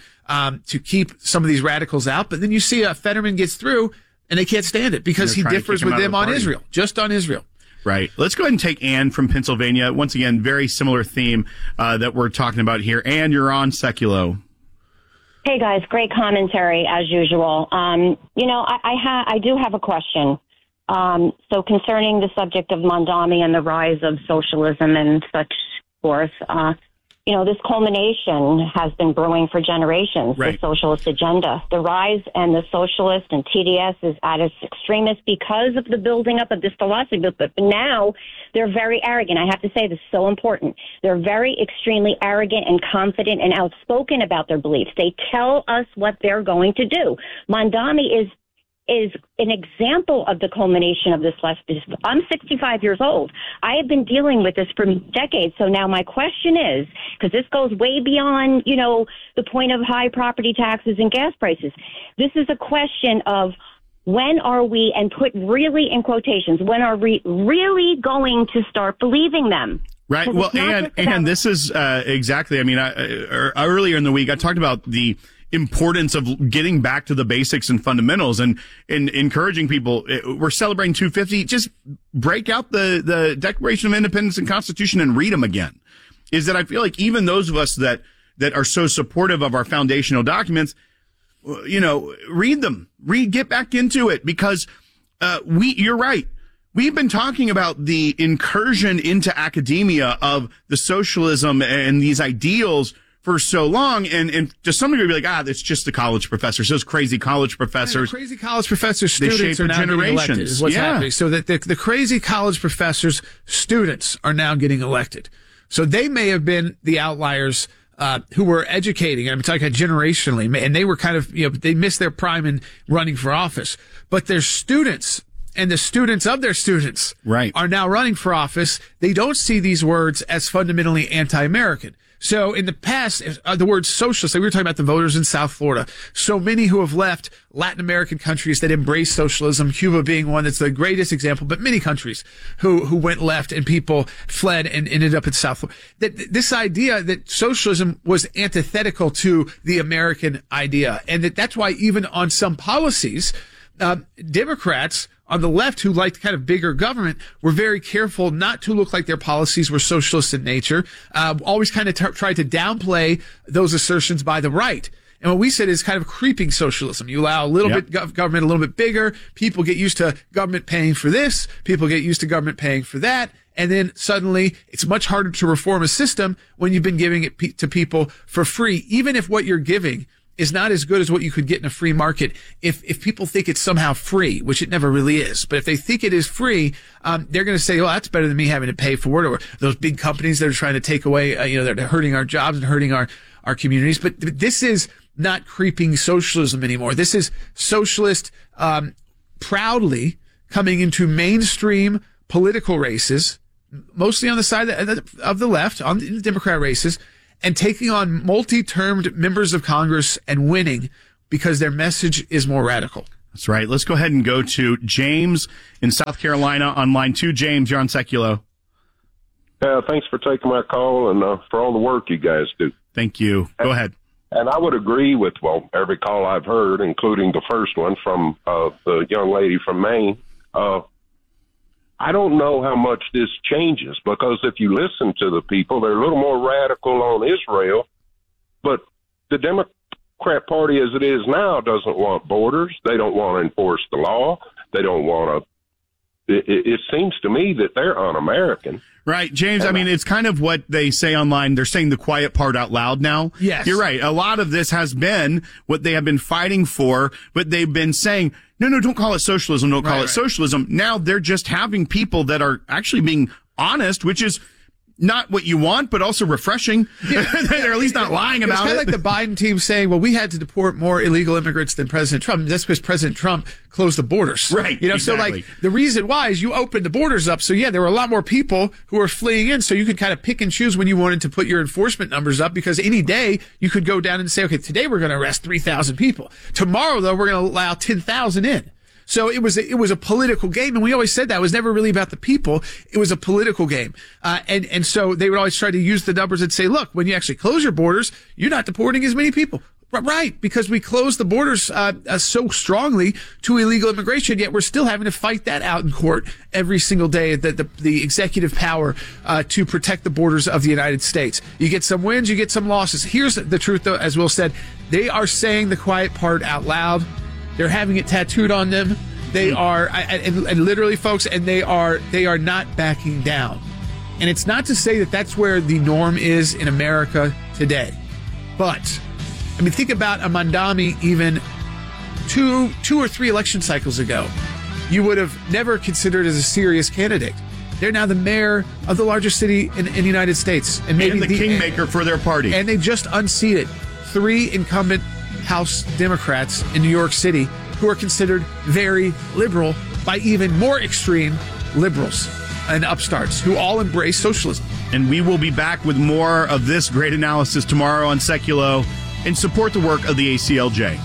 keep some of these radicals out. But then you see Fetterman gets through and they can't stand it because he differs with them on Israel, just on Israel. Right. Let's go ahead and take Ann from Pennsylvania. Once again, very similar theme that we're talking about here. Ann, you're on Seculo. Hey, guys. Great commentary, as usual. I do have a question. So concerning the subject of Mamdani and the rise of socialism and such forth, this culmination has been brewing for generations, right. The socialist agenda. The rise and the socialist and TDS is at its extremist because of the building up of this philosophy. But now they're very arrogant. I have to say this is so important. They're very extremely arrogant and confident and outspoken about their beliefs. They tell us what they're going to do. Mamdani is an example of the culmination of this leftist. I'm 65 years old. I have been dealing with this for decades. So now my question is, because this goes way beyond, the point of high property taxes and gas prices. This is a question of when are we, and put really in quotations, when are we really going to start believing them? Right. Well, and this is exactly, earlier in the week, I talked about the importance of getting back to the basics and fundamentals and encouraging people. We're celebrating 250. Just break out the Declaration of Independence and Constitution and read them again. Is that I feel like even those of us that are so supportive of our foundational documents, read them, get back into it because, you're right. We've been talking about the incursion into academia of the socialism and these ideals for so long, and to some degree, be like, it's just the college professors, those crazy college professors. The crazy college professors students are now getting elected, is what's happening. So that the crazy college professors students are now getting elected. So they may have been the outliers who were educating. I'm talking generationally, and they were kind of, they missed their prime in running for office. But their students and the students of their students right. are now running for office. They don't see these words as fundamentally anti-American. So in the past, the word socialist, like we were talking about the voters in South Florida, so many who have left Latin American countries that embrace socialism, Cuba being one that's the greatest example, but many countries who went left and people fled and ended up in South Florida. This idea that socialism was antithetical to the American idea, and that's why even on some policies, Democrats on the left who liked kind of bigger government were very careful not to look like their policies were socialist in nature, always kind of tried to downplay those assertions by the right. And what we said is kind of creeping socialism. You allow a little bit government, a little bit bigger. People get used to government paying for this. People get used to government paying for that. And then suddenly it's much harder to reform a system when you've been giving it to people for free, even if what you're giving is not as good as what you could get in a free market. If people think it's somehow free, which it never really is, but if they think it is free, they're going to say, well, that's better than me having to pay for it, or those big companies that are trying to take away, they're hurting our jobs and hurting our communities. But this is not creeping socialism anymore. This is socialist, proudly coming into mainstream political races, mostly on the side of the left, on the Democrat races, and taking on multi-termed members of Congress and winning because their message is more radical. That's right. Let's go ahead and go to James in South Carolina on line 2. James, you're on Seculo. Thanks for taking my call and for all the work you guys do. Thank you. Go ahead. And I would agree with, every call I've heard, including the first one from the young lady from Maine. I don't know how much this changes, because if you listen to the people, they're a little more radical on Israel, but the Democrat Party as it is now doesn't want borders. They don't want to enforce the law. They don't want to. It seems to me that they're un-American. Right, James, I mean, it's kind of what they say online. They're saying the quiet part out loud now. Yes. You're right. A lot of this has been what they have been fighting for, but they've been saying, no, don't call it socialism. Don't call it socialism. Now they're just having people that are actually being honest, which is not what you want, but also refreshing. Yeah. They're at least not lying about it. It's kind of like the Biden team saying, well, we had to deport more illegal immigrants than President Trump. That's because President Trump closed the borders. Right. Exactly. So like the reason why is you opened the borders up. So yeah, there were a lot more people who were fleeing in. So you could kind of pick and choose when you wanted to put your enforcement numbers up, because any day you could go down and say, okay, today we're going to arrest 3,000 people. Tomorrow, though, we're going to allow 10,000 in. So it was a political game, and we always said that it was never really about the people. It was a political game, and so they would always try to use the numbers and say, look, when you actually close your borders, you're not deporting as many people, right? Because we closed the borders so strongly to illegal immigration, yet we're still having to fight that out in court every single day. The executive power to protect the borders of the United States. You get some wins, you get some losses. Here's the truth, though, as Will said, they are saying the quiet part out loud. They're having it tattooed on them. They are, and literally, folks, and they are not backing down. And it's not to say that that's where the norm is in America today. But, I mean, think about a Mamdani even two or three election cycles ago. You would have never considered as a serious candidate. They're now the mayor of the largest city in the United States. And maybe the kingmaker for their party. And they just unseated 3 incumbent House Democrats in New York City who are considered very liberal by even more extreme liberals and upstarts who all embrace socialism. And we will be back with more of this great analysis tomorrow on Seculo and support the work of the ACLJ.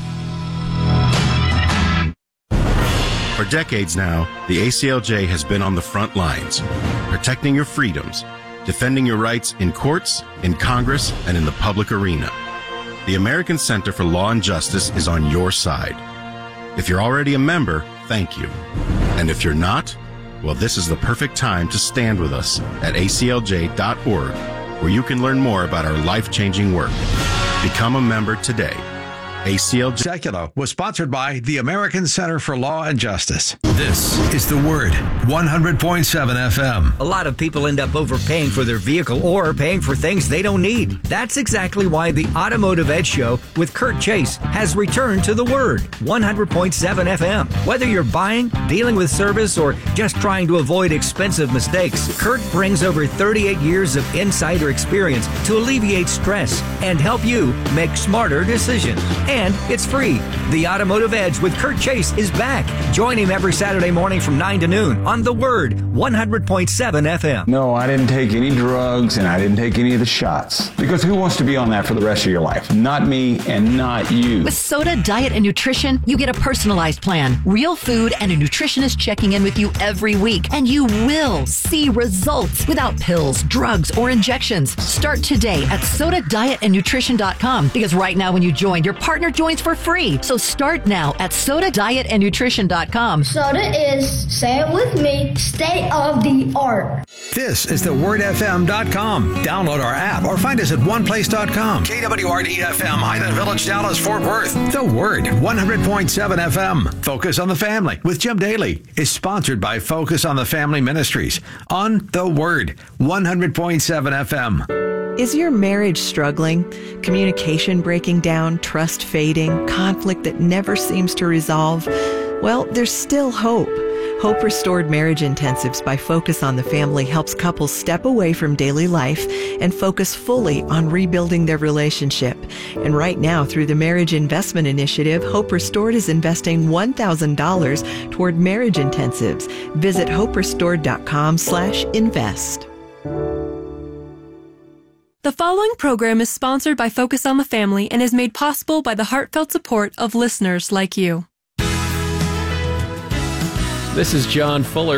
For decades now, the ACLJ has been on the front lines, protecting your freedoms, defending your rights in courts, in Congress, and in the public arena. The American Center for Law and Justice is on your side. If you're already a member, thank you. And if you're not, well, this is the perfect time to stand with us at aclj.org, where you can learn more about our life-changing work. Become a member today. ACLJ Seculo was sponsored by the American Center for Law and Justice. This is The Word, 100.7 FM. A lot of people end up overpaying for their vehicle or paying for things they don't need. That's exactly why the Automotive Edge Show with Kurt Chase has returned to The Word, 100.7 FM. Whether you're buying, dealing with service, or just trying to avoid expensive mistakes, Kurt brings over 38 years of insider experience to alleviate stress and help you make smarter decisions. And it's free. The Automotive Edge with Kurt Chase is back. Join him every Saturday morning from 9 to noon on The Word, 100.7 FM. No, I didn't take any drugs and I didn't take any of the shots. Because who wants to be on that for the rest of your life? Not me and not you. With Soda Diet and Nutrition, you get a personalized plan, real food, and a nutritionist checking in with you every week. And you will see results without pills, drugs, or injections. Start today at SodaDietAndNutrition.com because right now when you join, your partner joins for free. So start now at SodaDietAndNutrition.com. Soda is, say it with me, state of the art. This is thewordfm.com. Download our app or find us at oneplace.com. KWRD-FM, Highland Village, Dallas, Fort Worth. The Word, 100.7 FM. Focus on the Family with Jim Daly is sponsored by Focus on the Family Ministries on The Word, 100.7 FM. Is your marriage struggling? Communication breaking down, trust fading, conflict that never seems to resolve? Well, there's still hope. Hope Restored Marriage Intensives by Focus on the Family helps couples step away from daily life and focus fully on rebuilding their relationship. And right now, through the Marriage Investment Initiative, Hope Restored is investing $1,000 toward marriage intensives. Visit hoperestored.com/invest. The following program is sponsored by Focus on the Family and is made possible by the heartfelt support of listeners like you. This is John Fuller.